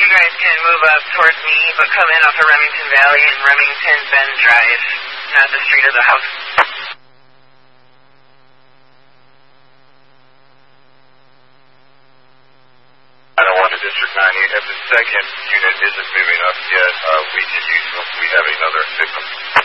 you guys can move up towards me, but come in off of Remington Valley and Remington Bend Drive, not the street of the house. I don't want to District 9. If the second unit isn't moving up yet, we have another victim.